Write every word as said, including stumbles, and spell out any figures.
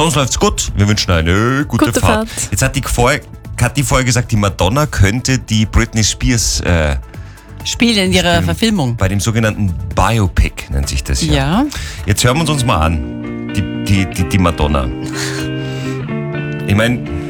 Sonst läuft's gut. Wir wünschen eine gute, Gute Fahrt. Fahrt. Jetzt hat die vor, Kathi vorher gesagt, die Madonna könnte die Britney Spears äh, Spielen in ihrer spielen. Verfilmung. Bei dem sogenannten Biopic nennt sich das ja. Ja. Jetzt hören wir uns uns mal an. Die, die, die, die Madonna. Ich meine,